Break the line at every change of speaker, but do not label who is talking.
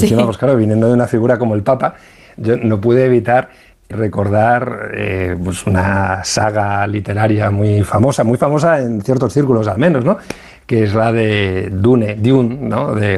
encima, pues claro, viniendo de una figura como el Papa, yo no pude evitar recordar pues una saga literaria muy famosa en ciertos círculos al menos, ¿no? Que es la de Dune, ¿no? De